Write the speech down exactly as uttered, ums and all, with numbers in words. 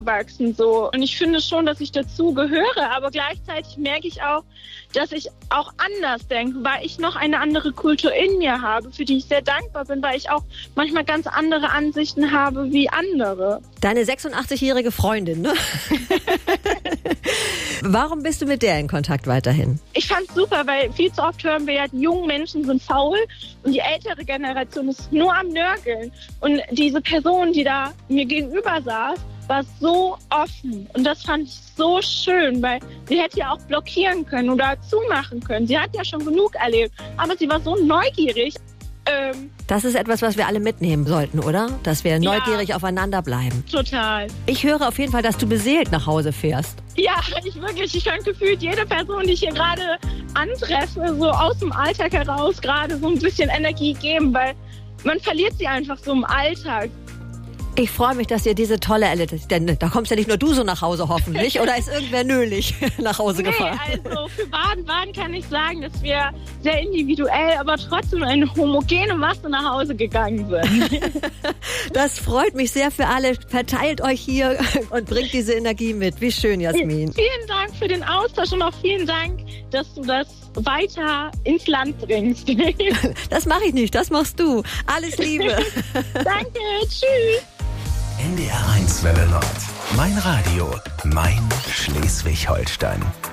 wachsen so. Und ich finde schon, dass ich dazu gehöre, aber gleichzeitig merke ich auch, dass ich auch anders denke, weil ich noch eine andere Kultur in mir habe, für die ich sehr dankbar bin, weil ich auch manchmal ganz andere Ansichten habe wie andere. Deine sechsundachtzigjährige Freundin, ne? Warum bist du mit der in Kontakt weiterhin? Ich fand's super, weil viel zu oft hören wir ja, die jungen Menschen sind faul und die ältere Generation ist nur am Nörgeln. Und diese Person, die da mir gegenüber saß, war so offen und das fand ich so schön, weil sie hätte ja auch blockieren können oder zumachen können. Sie hat ja schon genug erlebt, aber sie war so neugierig. Ähm, das ist etwas, was wir alle mitnehmen sollten, oder? Dass wir neugierig ja, aufeinander bleiben. Total. Ich höre auf jeden Fall, dass du beseelt nach Hause fährst. Ja, ich wirklich. Ich kann gefühlt jede Person, die ich hier gerade antreffe, so aus dem Alltag heraus gerade so ein bisschen Energie geben, weil man verliert sie einfach so im Alltag. Ich freue mich, dass ihr diese tolle Erlebnis, denn da kommst ja nicht nur du so nach Hause hoffentlich, oder ist irgendwer nölig nach Hause gefahren? Nee, also für Baden-Baden kann ich sagen, dass wir sehr individuell, aber trotzdem eine homogene Masse nach Hause gegangen sind. Das freut mich sehr für alle. Verteilt euch hier und bringt diese Energie mit. Wie schön, Jasmin. Vielen Dank für den Austausch und auch vielen Dank, dass du das weiter ins Land bringst. Das mache ich nicht, das machst du. Alles Liebe. Danke, tschüss. N D R eins Welle Nord. Mein Radio, mein Schleswig-Holstein.